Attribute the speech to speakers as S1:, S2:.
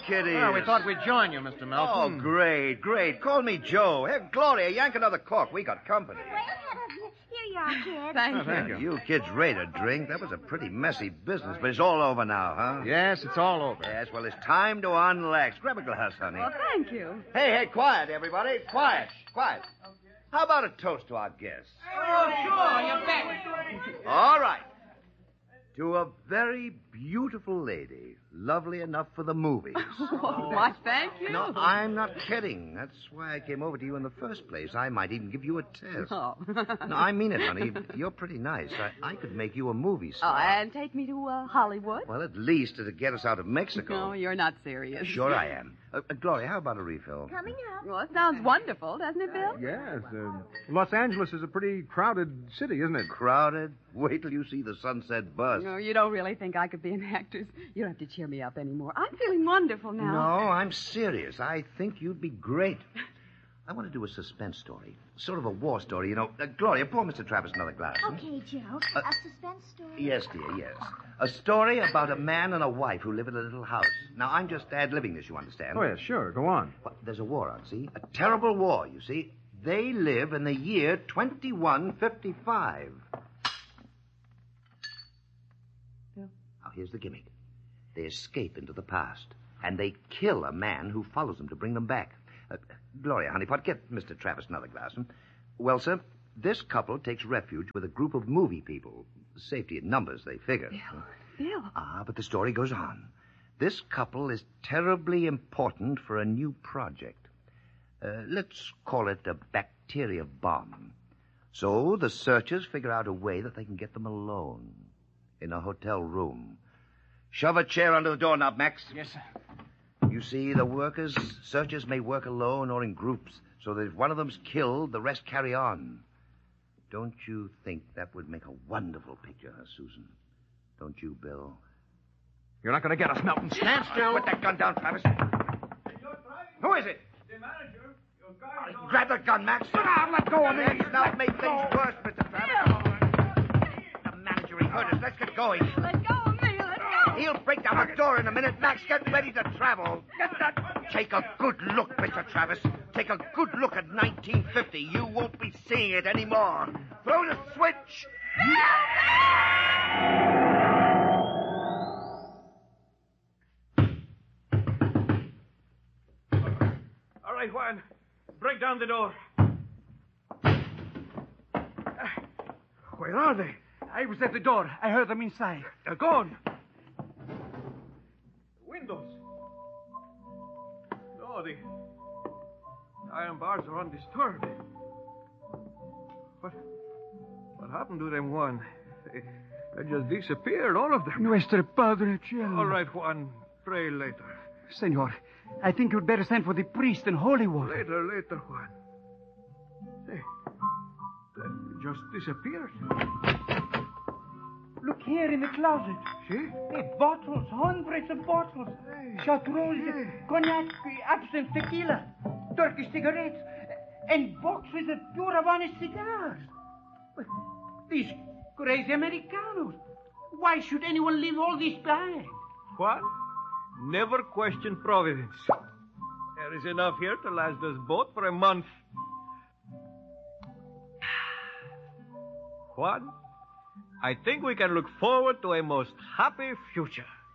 S1: kiddies.
S2: Well, we thought we'd join you, Mr.
S1: Oh,
S2: Melton.
S1: great, great. Call me Joe. Hey, Gloria, yank another cork. We got company.
S3: Way ahead of you. Here you are, kids.
S2: Thank you.
S1: You kids ready to drink? That was a pretty messy business, but it's all over now, huh?
S2: Yes, it's all over.
S1: Yes, well, it's time to unlax. Grab a glass, honey.
S4: Well, thank you.
S1: Hey, quiet, everybody. Quiet. How about a toast to our guests?
S5: Oh, sure, you bet.
S1: All right. To a very beautiful lady, lovely enough for the movies.
S4: Why, thank you.
S1: No, I'm not kidding. That's why I came over to you in the first place. I might even give you a test.
S4: Oh.
S1: No, I mean it, honey. You're pretty nice. I could make you a movie
S4: Oh,
S1: star.
S4: and take me to Hollywood?
S1: Well, at least it'd get us out of Mexico.
S4: No, you're not serious.
S1: Sure I am. Gloria, how about a refill?
S3: Coming up.
S4: Well, it sounds wonderful, doesn't it, Bill?
S2: Yes. Los Angeles is a pretty crowded city, isn't it?
S1: Crowded? Wait till you see the Sunset Bus.
S4: No, you don't really think I could be an actress. You don't have to cheer me up anymore. I'm feeling wonderful now.
S1: No, I'm serious. I think you'd be great. I want to do a suspense story. Sort of a war story, you know. Gloria, pour Mr. Travis another glass.
S3: Okay, Joe. A suspense story.
S1: Yes, dear, yes. A story about a man and a wife who live in a little house. Now, I'm just ad-libbing this, you understand?
S2: Oh, yes, sure. Go on.
S1: But there's a war on, see? A terrible war, you see. They live in the year 2155.
S4: Yeah.
S1: Now, here's the gimmick. They escape into the past, and they kill a man who follows them to bring them back. Gloria, honeypot, get Mr. Travis another glass. Well, sir, this couple takes refuge with a group of movie people. Safety in numbers, they figure.
S4: Bill.
S1: But the story goes on. This couple is terribly important for a new project. Let's call it a bacteria bomb. So the searchers figure out a way that they can get them alone in a hotel room. Shove a chair under the doorknob, Max.
S5: Yes, sir.
S1: You see, the searchers may work alone or in groups, so that if one of them's killed, the rest carry on. Don't you think that would make a wonderful picture, Susan? Don't you, Bill?
S2: You're not going to get us, Melton. Stand still.
S1: Put that gun down, Travis. Who is it?
S5: The manager. Your guy is
S1: Grab that gun, Max. Let go of me. Now make things worse, Mr. Travis. The manager, he heard us. Let's get going.
S4: Let go of me. Let go.
S1: He'll break down the door in a minute. Max, get ready to travel. Get that. Take a good look, Mr. Travis. Take a good look at 1950. You won't be seeing it anymore. Throw the switch.
S5: All right, Juan. Break down the door. Where are they? I was at the door. I heard them inside. They're gone. Windows. No, the iron bars are undisturbed. What happened to them, Juan? They just disappeared, all of them.
S6: Nuestro Padre Cielo.
S5: All right, Juan. Pray later.
S6: Senor, I think you'd better send for the priest and holy water.
S5: Later, Juan. Hey, that just disappeared.
S6: Look here in the closet.
S5: See?
S6: Hey, bottles, hundreds of bottles. Chartreuse, cognac, absinthe, tequila, Turkish cigarettes, and boxes of pure Havana cigars. But these crazy Americanos. Why should anyone leave all this behind?
S5: Juan, never question providence. There is enough here to last us both for a month. Juan, I think we can look forward to a most happy future.